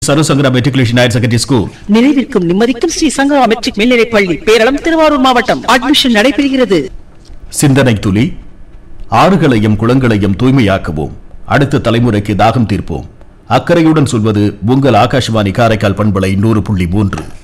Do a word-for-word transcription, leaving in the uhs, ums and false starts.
சருசங்கரா matriculation higher secondary school நினைவிற்கும் நிம்மதிக்கும் Sri சங்கரா matric மேல்நிலைப் பள்ளி, பேரளம், திருவாரூர் மாவட்டம். அட்மிஷன் நடைபெறுகிறது. சிந்தனை துளி. ஆறுகளையும் குளங்களையும் தூய்மையாக்குவோம், அடுத்த தலைமுறைக்கு தாகம் தீர்ப்போம். அக்கறையுடன் சொல்வது உங்கள் ஆகாஷ்வாணி காரைக்கால் பண்பலை நூறு புள்ளி மூன்று.